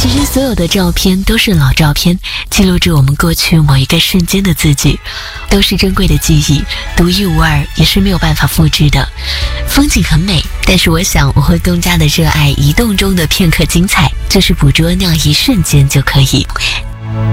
其实所有的照片都是老照片，记录着我们过去某一个瞬间的自己，都是珍贵的记忆，独一无二，也是没有办法复制的。风景很美，但是我想我会更加的热爱移动中的片刻精彩，就是捕捉那样一瞬间就可以。